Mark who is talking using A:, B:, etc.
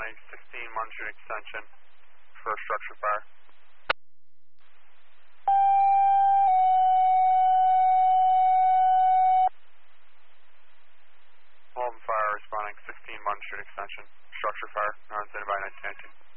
A: responding 16 Martin Street extension for a structure fire. Walton Fire responding 16 Martin Street extension, structure fire, on standby 1919.